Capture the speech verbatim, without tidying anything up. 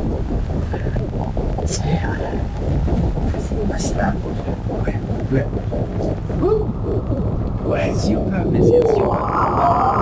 C'est c'est fascinant. Ouais, ouais. Ouh. Ouais, si on a un plaisir, si on a.